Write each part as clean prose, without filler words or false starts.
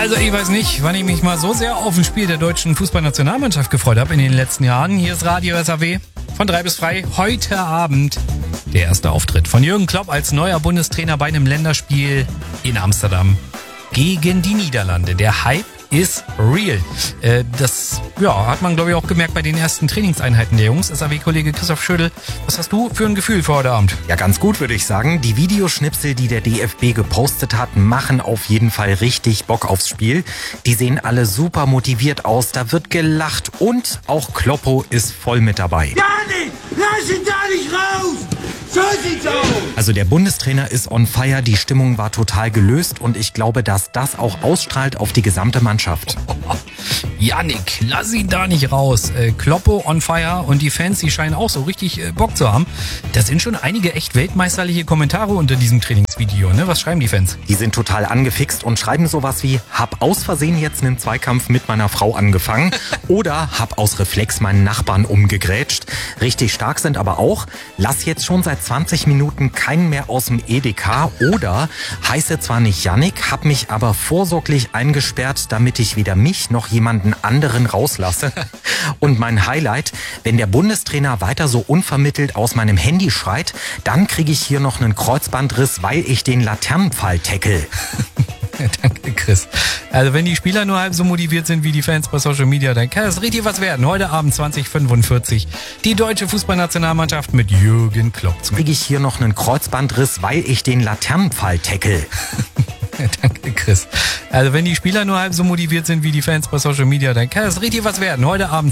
Also ich weiß nicht, wann ich mich mal so sehr auf ein Spiel der deutschen Fußballnationalmannschaft gefreut habe in den letzten Jahren. Hier ist Radio SAW von 3 bis frei. Heute Abend der erste Auftritt von Jürgen Klopp als neuer Bundestrainer bei einem Länderspiel in Amsterdam gegen die Niederlande. Der Hype ist real. Das hat man, glaube ich, auch gemerkt bei den ersten Trainingseinheiten der Jungs. SAW-Kollege Christoph Schödel, was hast du für ein Gefühl für heute Abend? Ja, ganz gut, würde ich sagen. Die Videoschnipsel, die der DFB gepostet hat, machen auf jeden Fall richtig Bock aufs Spiel. Die sehen alle super motiviert aus, da wird gelacht und auch Kloppo ist voll mit dabei. Janik, lass ihn da nicht raus! So sieht's aus! Also der Bundestrainer ist on fire, die Stimmung war total gelöst und ich glaube, dass das auch ausstrahlt auf die gesamte Mannschaft. Yannick, lass ihn da nicht raus. Kloppo on fire und die Fans, die scheinen auch so richtig Bock zu haben. Da sind schon einige echt weltmeisterliche Kommentare unter diesem Trainingsvideo, ne? Was schreiben die Fans? Die sind total angefixt und schreiben sowas wie: hab aus Versehen jetzt einen Zweikampf mit meiner Frau angefangen oder hab aus Reflex meinen Nachbarn umgegrätscht. Richtig stark sind aber auch: lass jetzt schon seit 20 Minuten keinen mehr aus dem EDK oder heiße zwar nicht Yannick, hab mich aber vorsorglich eingesperrt, damit ich weder mich noch jemanden anderen rauslasse. Und mein Highlight: wenn der Bundestrainer weiter so unvermittelt aus meinem Handy schreit, dann kriege ich hier noch einen Kreuzbandriss, weil ich den Laternenpfahl tackle. Danke, Chris. Also wenn die Spieler nur halb so motiviert sind wie die Fans bei Social Media, dann kann das richtig was werden. Heute Abend 20:45 die deutsche Fußballnationalmannschaft mit Jürgen Klopp. Kriege ich hier noch einen Kreuzbandriss, weil ich den Laternenpfahl tackle. Danke, Chris. Also wenn die Spieler nur halb so motiviert sind wie die Fans bei Social Media, dann kann das richtig was werden. Heute Abend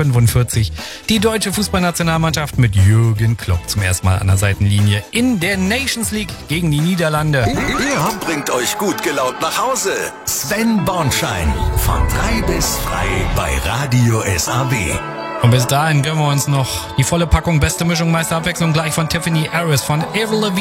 20:45 die deutsche Fußballnationalmannschaft mit Jürgen Klopp zum ersten Mal an der Seitenlinie in der Nations League gegen die Niederlande. Er bringt euch gut gelaunt nach Hause. Sven Bornschein von 3 bis frei bei Radio SAW. Und bis dahin gönnen wir uns noch die volle Packung beste Mischung, meiste Abwechslung gleich von Tiffany Harris von Avril Lavigne.